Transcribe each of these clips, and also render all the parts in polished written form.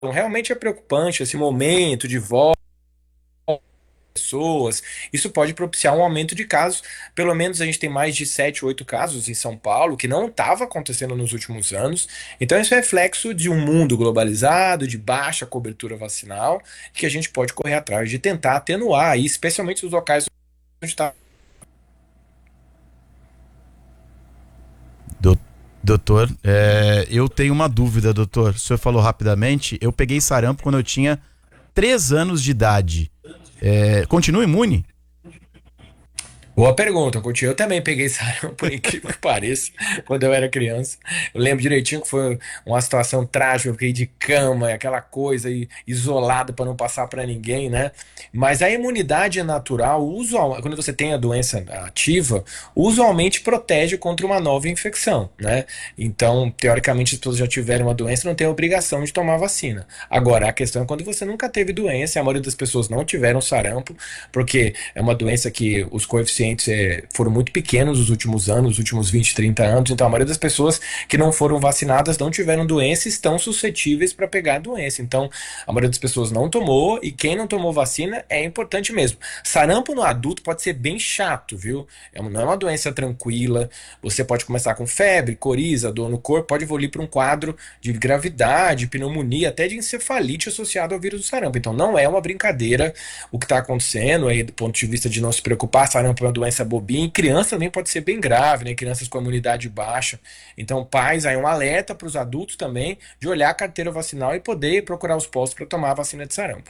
realmente é preocupante esse momento de volta pessoas, isso pode propiciar um aumento de casos. Pelo menos a gente tem mais de 7, 8 casos em São Paulo, que não estava acontecendo nos últimos anos. Então, isso é reflexo de um mundo globalizado, de baixa cobertura vacinal, que a gente pode correr atrás de tentar atenuar, aí, especialmente os locais onde está. Do- Doutor, eu tenho uma dúvida, doutor. O senhor falou rapidamente, eu peguei sarampo quando eu tinha 3 anos de idade. Continua imune? Boa pergunta, Coutinho. Eu também peguei sarampo, por incrível que pareça, quando eu era criança. Eu lembro direitinho que foi uma situação trágica, eu fiquei de cama, aquela coisa isolado para não passar para ninguém, né? Mas a imunidade é natural, quando você tem a doença ativa, usualmente protege contra uma nova infecção, né? Então, teoricamente, as pessoas já tiveram uma doença, não tem a obrigação de tomar vacina. Agora, a questão é quando você nunca teve doença, e a maioria das pessoas não tiveram sarampo, porque é uma doença que os coeficientes foram muito pequenos nos últimos anos, nos últimos 20, 30 anos. Então, a maioria das pessoas que não foram vacinadas não tiveram doença e estão suscetíveis para pegar a doença. Então, a maioria das pessoas não tomou e quem não tomou vacina é importante mesmo. Sarampo no adulto pode ser bem chato, viu? Não é uma doença tranquila. Você pode começar com febre, coriza, dor no corpo, pode evoluir para um quadro de gravidade, pneumonia, até de encefalite associado ao vírus do sarampo. Então, não é uma brincadeira o que está acontecendo aí do ponto de vista de não se preocupar. Sarampo é uma doença bobinha. Em criança também pode ser bem grave, né? Crianças com imunidade baixa. Então, pais, aí um alerta para os adultos também de olhar a carteira vacinal e poder procurar os postos para tomar a vacina de sarampo.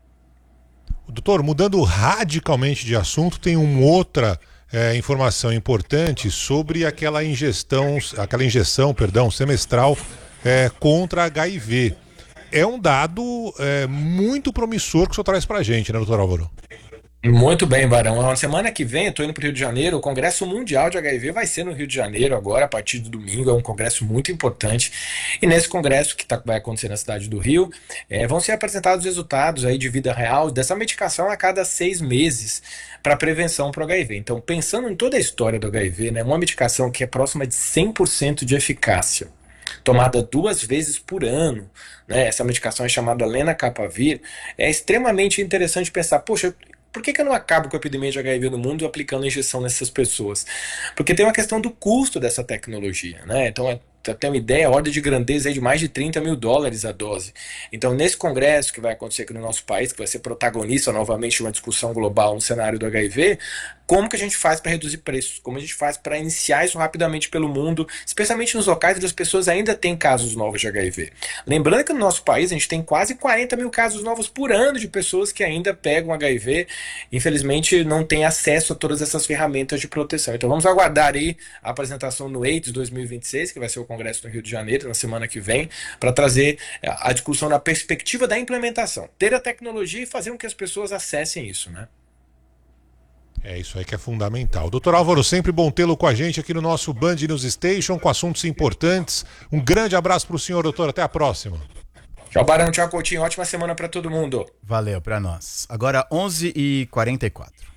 Doutor, mudando radicalmente de assunto, tem uma outra informação importante sobre aquela injeção, perdão, semestral contra HIV. É um dado muito promissor que o senhor traz pra gente, né, doutor Álvaro? Muito bem, Barão. Na semana que vem, eu estou indo para o Rio de Janeiro. O Congresso Mundial de HIV vai ser no Rio de Janeiro agora, a partir de domingo. É um congresso muito importante. E nesse congresso que vai acontecer na cidade do Rio, vão ser apresentados resultados aí de vida real dessa medicação a cada 6 meses para prevenção para o HIV. Então, pensando em toda a história do HIV, né, uma medicação que é próxima de 100% de eficácia, tomada 2 vezes por ano, né? Essa medicação é chamada lenacapavir. É extremamente interessante pensar, poxa, por que eu não acabo com a epidemia de HIV no mundo aplicando injeção nessas pessoas? Porque tem uma questão do custo dessa tecnologia, né? Então, pra ter uma ideia, a ordem de grandeza é de mais de US$ 30.000 a dose. Então, nesse congresso que vai acontecer aqui no nosso país, que vai ser protagonista novamente de uma discussão global no cenário do HIV, como que a gente faz para reduzir preços? Como a gente faz para iniciar isso rapidamente pelo mundo, especialmente nos locais onde as pessoas ainda têm casos novos de HIV? Lembrando que no nosso país a gente tem quase 40 mil casos novos por ano de pessoas que ainda pegam HIV, infelizmente não têm acesso a todas essas ferramentas de proteção. Então vamos aguardar aí a apresentação no AIDS 2026, que vai ser o Congresso no Rio de Janeiro, na semana que vem, para trazer a discussão na perspectiva da implementação. Ter a tecnologia e fazer com que as pessoas acessem isso, né? É isso aí que é fundamental. Doutor Álvaro, sempre bom tê-lo com a gente aqui no nosso Band News Station, com assuntos importantes. Um grande abraço para o senhor, doutor. Até a próxima. Tchau, Barão. Tchau, Coutinho. Ótima semana para todo mundo. Valeu pra nós. Agora 11h44.